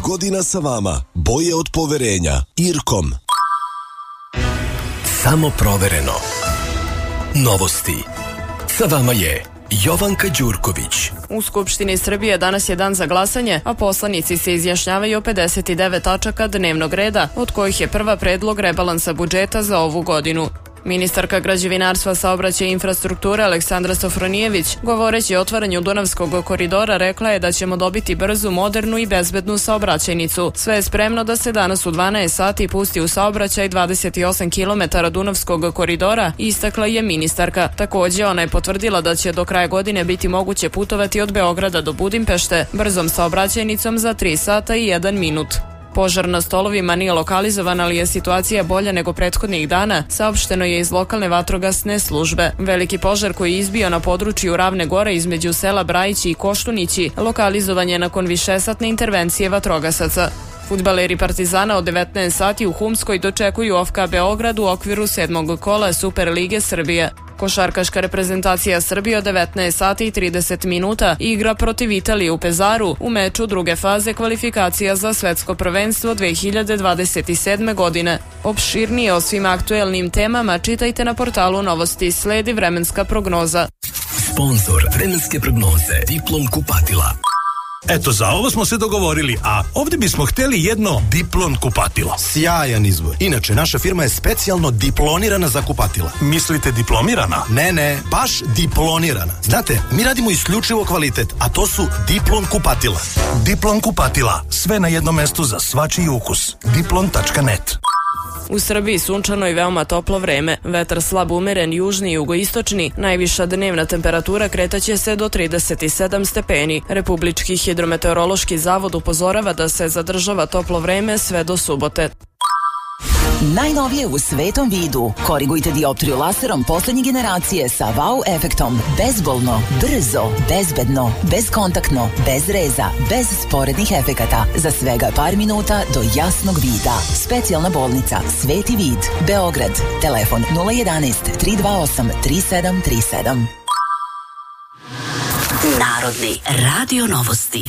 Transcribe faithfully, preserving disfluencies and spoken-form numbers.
godina sa vama. Boje od poverenja. Irkom. Samo provereno. Novosti. Sa vama je Jovanka Đurković. U Skupštini Srbije danas je dan za glasanje, a poslanici se izjašnjavaju o pedeset devet tačaka dnevnog reda, od kojih je prva predlog rebalansa budžeta za ovu godinu. Ministarka građevinarstva, saobraćaja i infrastrukture Aleksandra Sofronijević, govoreći o otvaranju Dunavskog koridora, rekla je da ćemo dobiti brzu, modernu i bezbednu saobraćajnicu. Sve je spremno da se danas u dvanaest sati pusti u saobraćaj dvadeset osam kilometara Dunavskog koridora, istakla je ministarka. Takođe, ona je potvrdila da će do kraja godine biti moguće putovati od Beograda do Budimpešte brzom saobraćajnicom za tri sata i jedan minut. Požar na Stolovima nije lokalizovan, ali je situacija bolja nego prethodnih dana, saopšteno je iz lokalne vatrogasne službe. Veliki požar koji je izbio na području Ravne Gore između sela Brajići i Koštunići lokalizovan je nakon višesatne intervencije vatrogasaca. Fudbaleri Partizana od devetnaest sati u Humskoj dočekuju O F K Beograd u okviru sedmog kola Super lige Srbije. Košarkaška reprezentacija Srbije od devetnaest sati i trideset minuta igra protiv Italije u Pezaru u meču druge faze kvalifikacija za svetsko prvenstvo dve hiljade dvadeset sedme. godine. Opširnije o svim aktuelnim temama čitajte na portalu Novosti. Sledi vremenska prognoza. Sponzor vremenske prognoze Diplom kupatila. Eto, za ovo smo se dogovorili, a ovdje bismo htjeli jedno Diplom kupatilo. Sjajan izbor. Inače, naša firma je specijalno diplonirana za kupatila. Mislite diplomirana? Ne, ne, baš diplonirana. Znate, mi radimo isključivo kvalitet, a to su Diplom kupatila. Diplom kupatila. Sve na jednom mestu za svačiji ukus. diplom tačka net. U Srbiji sunčano i veoma toplo vreme. Vetar slab umeren, južni i jugoistočni. Najviša dnevna temperatura kretaće se do trideset sedam stepeni. Republički hidrometeorološki zavod upozorava da se zadržava toplo vreme sve do subote. Najnovije u svetom vidu. Korigujte dioptriju laserom poslednje generacije sa wow efektom. Bezbolno, brzo, bezbedno, bezkontaktno, bez reza, bez sporednih efekata. Za svega par minuta do jasnog vida. Specijalna bolnica Sveti vid, Beograd. Telefon nula jedanaest tri dva osam tri sedam tri sedam. Narodni radio novosti.